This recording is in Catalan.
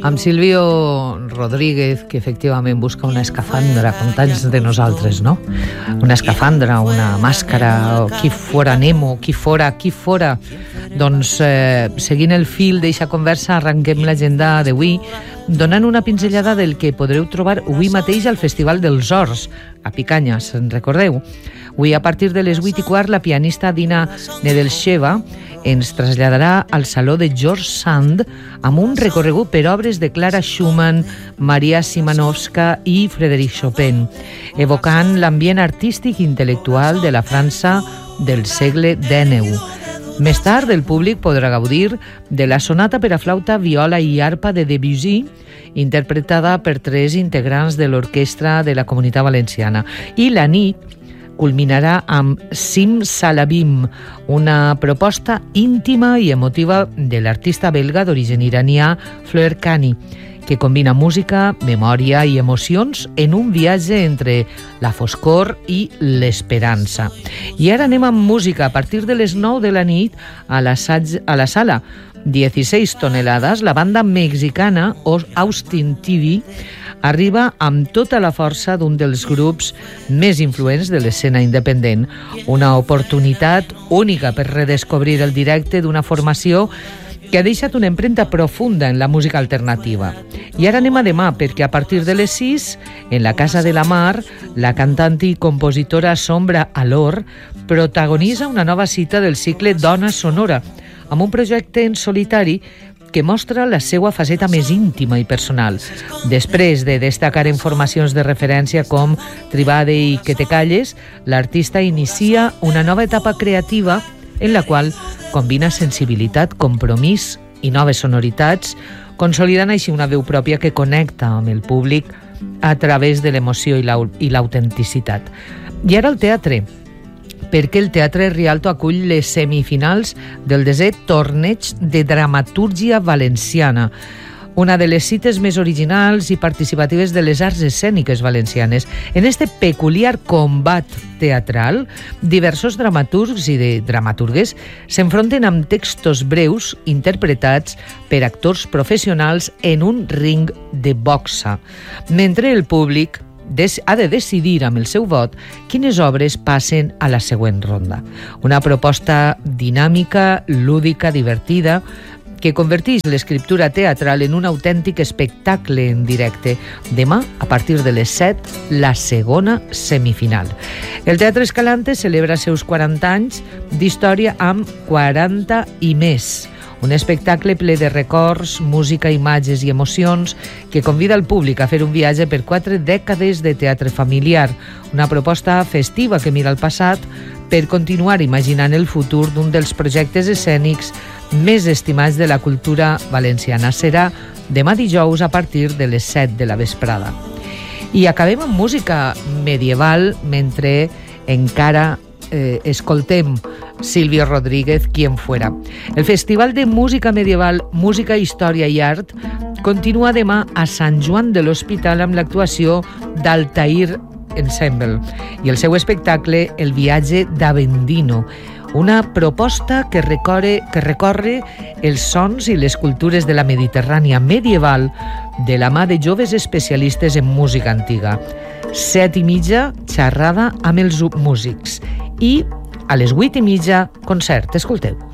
Amb Silvio Rodríguez, que efectivament busca una escafandra, com tants de nosaltres, no? Una escafandra, una màscara, qui fora Nemo, qui fora. Doncs, seguint el fil d'eixa conversa, arrenquem l'agenda d'avui, donant una pinzellada del que podreu trobar avui mateix al Festival dels Horts, a Picanya, se'n recordeu? Avui, a partir de les 8:15, la pianista Dina Nedelcheva ens traslladarà al Saló de George Sand amb un recorregut per obres de Clara Schumann, Maria Szymanowska i Frédéric Chopin, evocant l'ambient artístic i intel·lectual de la França del segle XIX. Més tard, el públic podrà gaudir de la sonata per a flauta, viola i arpa de Debussy, interpretada per 3 integrants de l'Orquestra de la Comunitat Valenciana. I la nit culminarà amb Simsalabim, una proposta íntima i emotiva de l'artista belga d'origen iranià Fleur Khani, que combina música, memòria i emocions en un viatge entre la foscor i l'esperança. I ara anem amb música. A partir de les 9 de la nit, a la sala 16 tonelades, la banda mexicana Austin TV arriba amb tota la força d'un dels grups més influents de l'escena independent. Una oportunitat única per redescobrir el directe d'una formació que ha deixat una empremta profunda en la música alternativa. I ara anem a demà, perquè a partir de les 6, en la Casa de la Mar, la cantant i compositora Sombra Alor protagonitza una nova cita del cicle Dona Sonora, amb un projecte en solitari que mostra la seva faceta més íntima i personal. Després de destacar en formacions de referència com Tribade i Que te calles, l'artista inicia una nova etapa creativa en la qual combina sensibilitat, compromís i noves sonoritats, consolidant així una veu pròpia que connecta amb el públic a través de l'emoció i l'autenticitat. I ara el teatre, perquè el Teatre Rialto acull les semifinals del 10è Torneig de Dramatúrgia Valenciana, una de les cites més originals i participatives de les arts escèniques valencianes. En este peculiar combat teatral, diversos dramaturgs i dramaturgues s'enfronten amb textos breus interpretats per actors professionals en un ring de boxa, mentre el públic ha de decidir amb el seu vot quines obres passen a la següent ronda. Una proposta dinàmica, lúdica, divertida, que converteix l'escriptura teatral en un autèntic espectacle en directe. Demà, a partir de les 7, la segona semifinal. El Teatre Escalante celebra els seus 40 anys d'història amb 40 i més. Un espectacle ple de records, música, imatges i emocions que convida el públic a fer un viatge per 4 dècades de teatre familiar. Una proposta festiva que mira al passat per continuar imaginant el futur d'un dels projectes escènics més estimats de la cultura valenciana. Serà demà dijous a partir de les 7 de la vesprada. I acabem amb música medieval mentre encara escoltem Silvio Rodríguez, Quien fuera. El Festival de Música Medieval, Música, Història i Art continua demà a Sant Joan de l'Hospital amb l'actuació d'Altair Ensemble i el seu espectacle El viatge d'Avendino, una proposta que recorre els sons i les cultures de la Mediterrània medieval de la mà de joves especialistes en música antiga. 7:30, xerrada amb els músics. I a les 8:30, concert. Escolteu.